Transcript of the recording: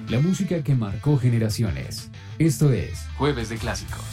La música que marcó generaciones. Esto es Jueves de Clásicos.